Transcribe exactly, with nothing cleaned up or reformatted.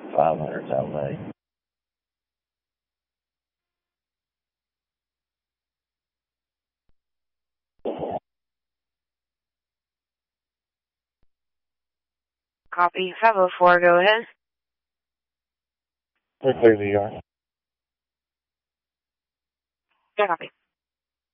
five hundred South Bay. Copy. five oh four, go ahead. We're clear to the yard. Yeah, copy.